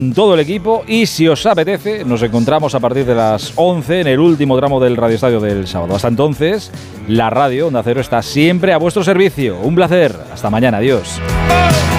todo el equipo, y si os apetece, nos encontramos a partir de las 11 en el último tramo del Radio Estadio del sábado. Hasta entonces, la radio Onda Cero está siempre a vuestro servicio. Un placer. Hasta mañana. Adiós.